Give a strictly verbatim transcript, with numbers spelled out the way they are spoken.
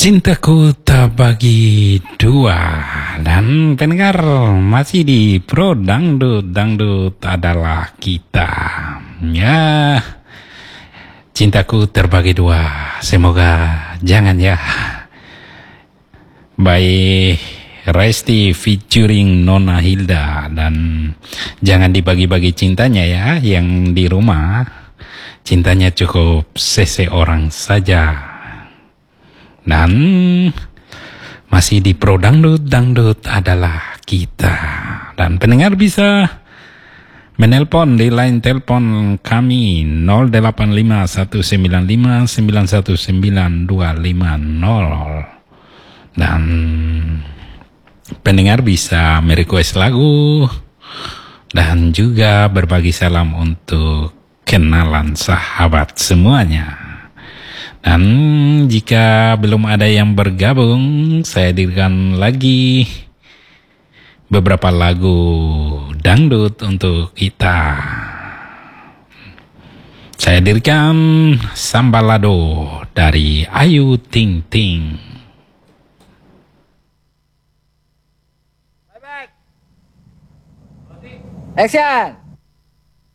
Cintaku tak bagi dua. Dan pendengar, masih di Pro Dangdut. Dangdut adalah kita. Ya, cintaku terbagi dua. Semoga jangan ya. Baik Resti featuring Nona Hilda. Dan jangan dibagi-bagi cintanya ya. Yang di rumah cintanya cukup seseorang saja. Dan masih di Pro Dangdut, Dangdut adalah kita. Dan pendengar bisa menelpon di line telepon kami nol delapan lima satu sembilan lima sembilan satu sembilan dua lima nol. Dan pendengar bisa merequest lagu dan juga berbagi salam untuk kenalan sahabat semuanya. Dan jika belum ada yang bergabung, saya hadirkan lagi beberapa lagu dangdut untuk kita. Saya hadirkan Sambalado dari Ayu Ting Ting. Action!